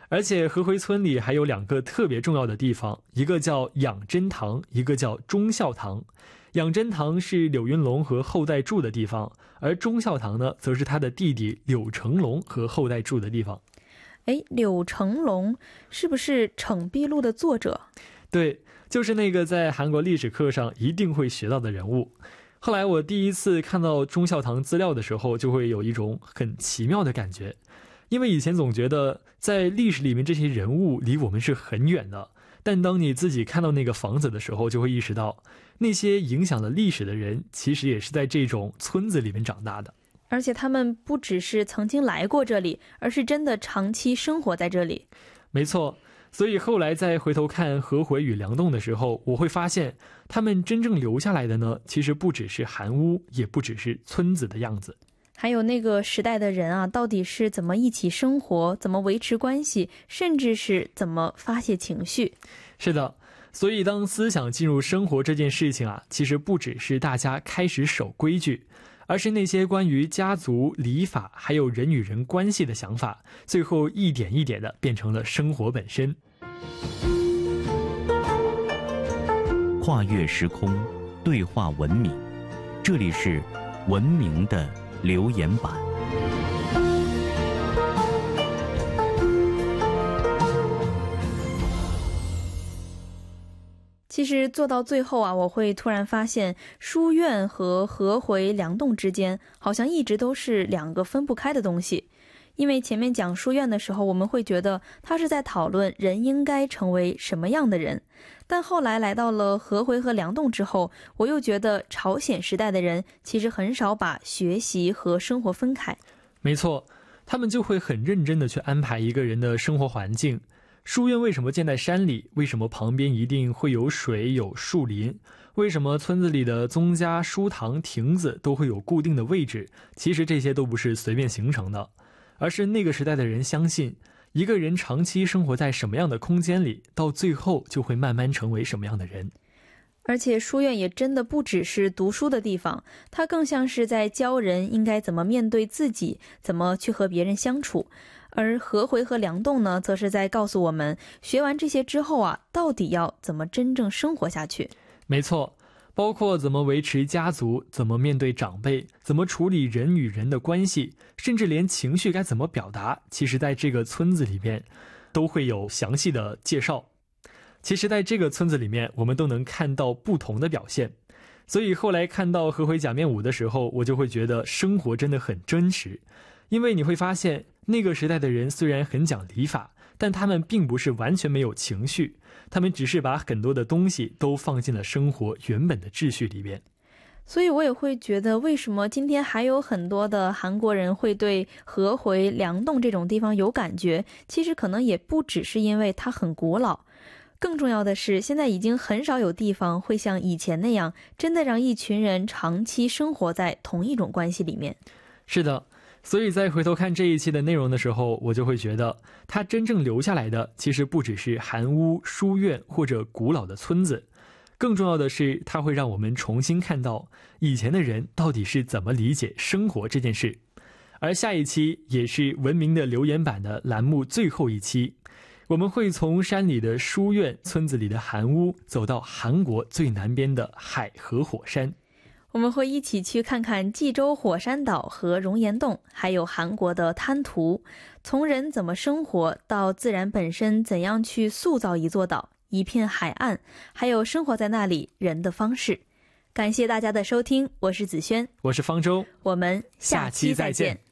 而且合回村里还有2个特别重要的地方，一个叫养真堂，一个叫忠孝堂。养真堂是柳云龙和后代住的地方，而忠孝堂呢，则是他的弟弟柳成龙和后代住的地方。 柳成龙是不是《惩毕录》的作者？ 对，就是那个在韩国历史课上一定会学到的人物。后来我第一次看到忠孝堂资料的时候，就会有一种很奇妙的感觉，因为以前总觉得在历史里面这些人物离我们是很远的，但当你自己看到那个房子的时候，就会意识到那些影响了历史的人其实也是在这种村子里面长大的， 而且他们不只是曾经来过这里，而是真的长期生活在这里。 没错，所以后来再回头看合回与梁栋的时候，我会发现他们真正留下来的呢，其实不只是韩屋，也不只是村子的样子， 还有那个时代的人啊，到底是怎么一起生活，怎么维持关系，甚至是怎么发泄情绪。 是的，所以当思想进入生活这件事情啊，其实不只是大家开始守规矩，而是那些关于家族、礼法还有人与人关系的想法，最后一点一点的变成了生活本身。 跨越时空，对话文明，这里是文明的留言板。 其实做到最后啊，我会突然发现书院和合回梁栋之间好像一直都是2个分不开的东西。因为前面讲书院的时候，我们会觉得他是在讨论人应该成为什么样的人，但后来来到了合回和梁栋之后，我又觉得朝鲜时代的人其实很少把学习和生活分开。 没错，他们就会很认真的去安排一个人的生活环境。书院为什么建在山里？为什么旁边一定会有水有树林？为什么村子里的宗家、书堂、亭子都会有固定的位置？其实这些都不是随便形成的，而是那个时代的人相信，一个人长期生活在什么样的空间里，到最后就会慢慢成为什么样的人。 而且书院也真的不只是读书的地方，它更像是在教人应该怎么面对自己，怎么去和别人相处。而合回和梁栋呢，则是在告诉我们，学完这些之后啊，到底要怎么真正生活下去。 没错，包括怎么维持家族，怎么面对长辈，怎么处理人与人的关系，甚至连情绪该怎么表达，其实在这个村子里面都会有详细的介绍。其实在这个村子里面，我们都能看到不同的表现。所以后来看到合回假面舞的时候，我就会觉得生活真的很真实。因为你会发现，那个时代的人虽然很讲礼法，但他们并不是完全没有情绪，他们只是把很多的东西都放进了生活原本的秩序里边。 所以我也会觉得，为什么今天还有很多的韩国人会对合回梁栋这种地方有感觉，其实可能也不只是因为它很古老，更重要的是，现在已经很少有地方会像以前那样，真的让一群人长期生活在同一种关系里面。 是的，所以在回头看这一期的内容的时候，我就会觉得它真正留下来的其实不只是韩屋、书院或者古老的村子，更重要的是它会让我们重新看到以前的人到底是怎么理解生活这件事。而下一期也是文明的留言板的栏目最后一期，我们会从山里的书院、村子里的韩屋走到韩国最南边的海河火山。 我们会一起去看看济州火山岛和熔岩洞，还有韩国的滩涂，从人怎么生活到自然本身怎样去塑造一座岛、一片海岸，还有生活在那里人的方式。感谢大家的收听，我是子轩， 我是方舟， 我们下期再见。